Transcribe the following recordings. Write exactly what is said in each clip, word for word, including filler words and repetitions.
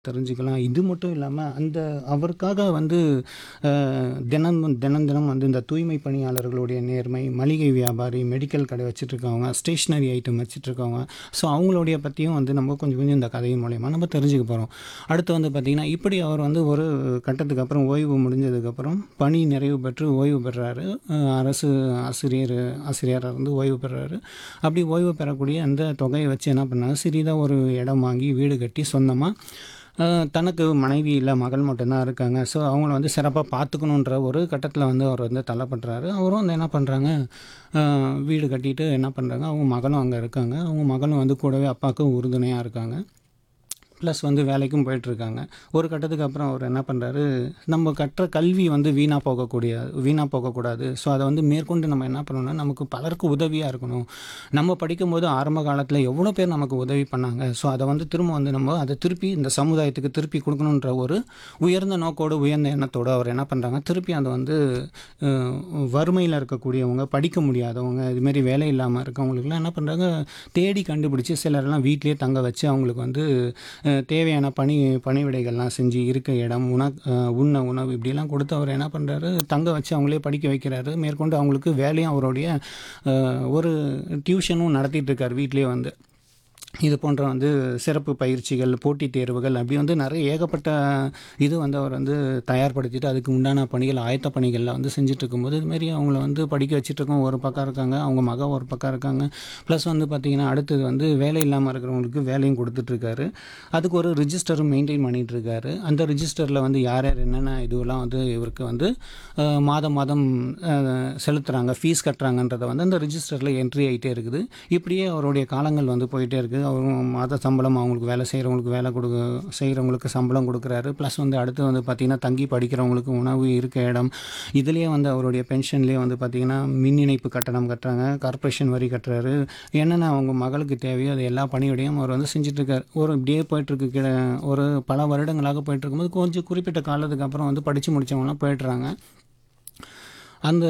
தெரிஞ்சுக்கலாம். இது மட்டும் இல்லாம, அந்த அவருக்காக வந்து அ தினம் தினம் தினம் வந்து இந்த தூய்மை பணியாளர்களுடைய நேர்மை, மளிகை வியாபாரி, மெடிக்கல் கடை வச்சுட்ருக்கவங்க, ஸ்டேஷனரி ஐட்டம் வச்சுட்ருக்கவங்க. ஸோ அவங்களுடைய பத்தியும் வந்து நம்ம கொஞ்சம் கொஞ்சம் இந்த கதையின் மூலியமா நம்ம தெரிஞ்சுக்க போறோம். அடுத்து வந்து பார்த்தீங்கன்னா, இப்படி அவர் வந்து ஒரு கட்டத்துக்கு அப்புறம் ஓய்வு முடிஞ்சதுக்கப்புறம் பணி நிறைவு பெற்று ஓய்வு பெறாரு. அ அரசு ஆசிரியர் ஆசிரியரா இருந்து ஓய்வு பெறாரு. அப்படி ஓய்வு பெறக்கூடிய அந்த தொகையை வச்சு என்ன பண்ணாரு, சிறிதா ஒரு இடம் வாங்கி வீடு கட்டி சொந்தமா அ தனக்கு மனைவி இல்ல, மகள் மட்டும் தான் இருக்காங்க. ஸோ அவங்கள வந்து சிறப்பா பார்த்துக்கணுன்ற ஒரு கட்டத்தில வந்து அவர் வந்து தள்ளப்படுறாரு. அவரும் வந்து என்ன பண்றாங்க, அ வீடு கட்டிட்டு என்ன பண்றாங்க, அவங்க மகளும் அங்க இருக்காங்க. அவங்க மகளும் வந்து கூடவே அப்பாவுக்கு உறுதுணையா இருக்காங்க. ப்ளஸ் வந்து வேலைக்கும் போயிட்டுருக்காங்க. ஒரு கட்டத்துக்கு அப்புறம் அவர் என்ன பண்றாரு, நம்ம கற்ற கல்வி வந்து வீணா போகக்கூடிய வீணா போகக்கூடாது. ஸோ அத வந்து மேற்கொண்டு நம்ம என்ன பண்ணணும்னா, நமக்கு பலருக்கு உதவியா இருக்கணும். நம்ம படிக்கும்போது ஆரம்ப காலத்தில எவ்வளோ பேர் நமக்கு உதவி பண்ணாங்க. ஸோ அத வந்து திரும்ப வந்து நம்ம அத திருப்பி இந்த சமுதாயத்துக்கு திருப்பி குடுக்கணுன்ற ஒரு உயர்ந்த நோக்கோடு, உயர்ந்த எண்ணத்தோடு அவர் என்ன பண்றாங்க, திருப்பி அத வந்து அ வறுமையில இருக்கக்கூடியவங்க, படிக்க முடியாதவங்க, இதுமாரி வேலை இல்லாம இருக்கவங்களுக்குலாம் என்ன பண்றாங்க, தேடி கண்டுபிடிச்சு சிலர்லாம் வீட்லயே தங்க வச்சு அவங்களுக்கு வந்து அ தேவையான பணி பணிவிடைகள்லாம் செஞ்சு, இருக்க இடம், உண அ உண்ண உணவு இப்படிலாம் கொடுத்து அவர் என்ன பண்றாரு, தங்க வச்சு அவங்களே படிக்க வைக்கிறாரு. மேற்கொண்டு அவங்களுக்கு வேலையும் அவருடைய அ ஒரு டியூஷனும் நடத்திட்டு இருக்காரு வீட்லயே வந்து. இது போன்ற வந்து சிறப்பு பயிற்சிகள், போட்டித் தேர்வுகள் அப்படி வந்து நெறைய ஏகப்பட்ட இது வந்து அவர் வந்து தயார்படுத்திட்டு, அதுக்கு உண்டான பணிகள், ஆயத்த பணிகள்லாம் வந்து செஞ்சுட்ருக்கும்போது, இதுமாரி அவங்கள வந்து படிக்க வச்சுட்ருக்கோம் ஒரு பக்கம் இருக்காங்க. அவங்க மக ஒரு பக்கம் இருக்காங்க. ப்ளஸ் வந்து பார்த்தீங்கன்னா, அடுத்தது வந்து வேலை இல்லாம இருக்கிறவங்களுக்கு வேலையும் குடுத்துட்ருக்காரு. அதுக்கு ஒரு ரிஜிஸ்டரும் மெயின்டெயின் பண்ணிட்டுருக்காரு. அந்த ரிஜிஸ்டர்ல வந்து யார் யார் என்னென்ன இதுவெல்லாம் வந்து இவருக்கு வந்து அ மாதம் மாதம் அ செலுத்துறாங்க, ஃபீஸ் கட்டுறாங்கன்றத வந்து அந்த ரிஜிஸ்டர்ல என்ட்ரி ஆயிட்டே இருக்குது. இப்படியே அவருடைய காலங்கள் வந்து போயிட்டே இருக்கு. அவரும் மாத சம்பளம் அவங்களுக்கு வேலை செய்கிறவங்களுக்கு வேலை குடுக்க செய்கிறவங்களுக்கு சம்பளம் குடுக்குறாரு. ப்ளஸ் வந்து அடுத்து வந்து பார்த்தீங்கன்னா, தங்கி படிக்கிறவங்களுக்கு உணவு, இருக்க இடம், இதுலயே வந்து அவருடைய பென்ஷன்லேயே வந்து பார்த்தீங்கன்னா, மின் இணைப்பு கட்டணம் கட்டுறாங்க, கார்ப்பரேஷன் வரி கட்டுறாரு. என்னென்ன அவங்க மகளுக்கு தேவையோ அது எல்லா பணிவிடையும் அவர் வந்து செஞ்சுட்ருக்காரு. ஒரு இப்படியே போயிட்டுருக்கு. கிட ஒரு பல வருடங்களாக போயிட்டுருக்கும்போது, கொஞ்சம் குறிப்பிட்ட காலத்துக்கு அப்புறம் வந்து படிச்சு முடிச்சவங்கலாம் போயிடுறாங்க. அந்த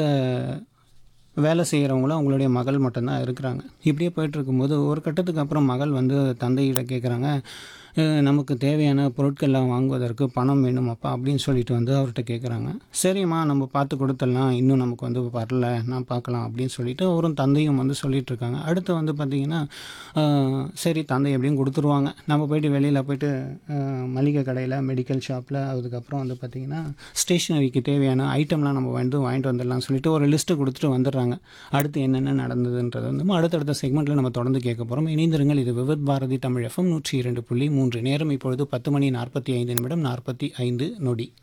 வேலை செய்கிறவங்களும் அவங்களுடைய மகள் மட்டும் தான் இருக்கிறாங்க. இப்படியே போயிட்டுருக்கும்போது, ஒரு கட்டத்துக்கு அப்புறம் மகள் வந்து தந்தையிடம் கேட்குறாங்க, அ நமக்கு தேவையான பொருட்கள்லாம் வாங்குவதற்கு பணம் வேணும் அப்பா அப்படின்னு சொல்லிட்டு வந்து அவர்ட்ட கேட்குறாங்க. சரிம்மா நம்ம பார்த்து குடுத்துடலாம். இன்னும் நமக்கு வந்து வரல. நான் பார்க்கலாம் அப்படின்னு சொல்லிட்டு அவரும் தந்தையும் வந்து சொல்லிட்டுருக்காங்க. அடுத்து வந்து பார்த்தீங்கன்னா, அ சரி தந்தை எப்படியும் குடுத்துருவாங்க. நம்ம போயிட்டு வெளியில போயிட்டு அ மளிகை கடையில, மெடிக்கல் ஷாப்ல, அதுக்கப்புறம் வந்து பார்த்தீங்கன்னா, ஸ்டேஷனரிக்கு தேவையான ஐட்டம்லாம் நம்ம வந்து வாங்கிட்டு வந்துடலாம்னு சொல்லிட்டு ஒரு லிஸ்ட்டு குடுத்துட்டு வந்துடுறாங்க. அடுத்து என்னென்ன நடந்ததுன்றது வந்து நம்ம அடுத்தடுத்த செக்மெண்ட்ல நம்ம தொடர்ந்து கேட்க போறோம். இணைந்திருங்கள். இது விவித் பாரதி தமிழ் எஃப்எம் நூற்று இரண்டு புள்ளி மூன்று. நேரம் இப்பொழுது பத்து மணி நாற்பத்தி ஐந்து நிமிடம் நாற்பத்தி ஐந்து நொடி.